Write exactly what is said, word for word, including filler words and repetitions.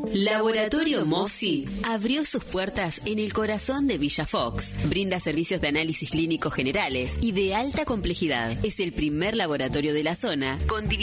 Laboratorio Mossi abrió sus puertas en el corazón de Villa Fox. Brinda servicios de análisis clínicos generales y de alta complejidad. Es el primer laboratorio de la zona con